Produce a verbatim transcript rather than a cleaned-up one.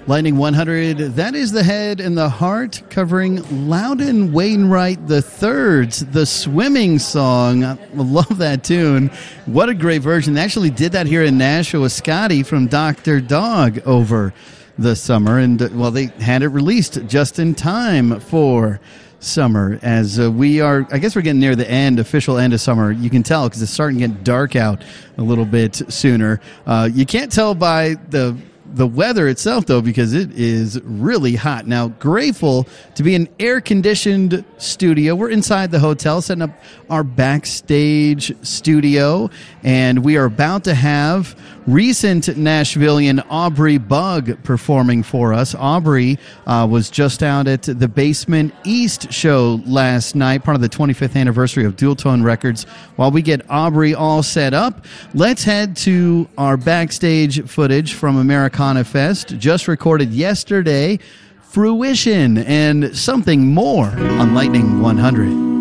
Lightning one hundred, that is the head and the heart, covering Loudon Wainwright the third's The Swimming Song. I love that tune. What a great version. They actually did that here in Nashville with Scotty from Doctor Dog over the summer. And, uh, well, they had it released just in time for summer. As uh, we are, I guess we're getting near the end, official end of summer. You can tell because it's starting to get dark out a little bit sooner. Uh, you can't tell by the The weather itself, though, because it is really hot. Now, grateful to be in an air-conditioned studio. We're inside the hotel, setting up our backstage studio, and we are about to have recent Nashvilleian Aubrey Bug performing for us. Aubrey uh, was just out at the Basement East show last night, part of the twenty-fifth anniversary of Dual Tone Records. While we get Aubrey all set up, let's head to our backstage footage from Americana Fest, just recorded yesterday, Fruition, and something more on Lightning one hundred.